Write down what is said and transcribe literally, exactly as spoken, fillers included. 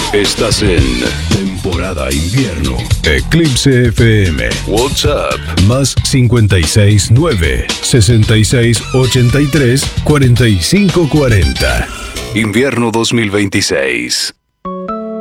Estás en temporada invierno. Eclipse F M. WhatsApp más cincuenta y seis nueve, sesenta y seis ochenta y tres, cuarenta y cinco cuarenta. Invierno dos mil veintiséis.